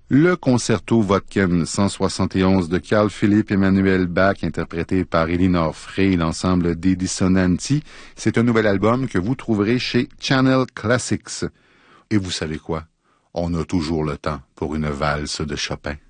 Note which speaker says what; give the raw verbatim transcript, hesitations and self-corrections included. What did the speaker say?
Speaker 1: le concerto Vodkin cent soixante et onze de Carl Philipp Emanuel Bach, interprété par Elinor Frey et l'ensemble des Dissonanti. C'est un nouvel album que vous trouverez chez Channel Classics. Et vous savez quoi? On a toujours le temps pour une valse de Chopin.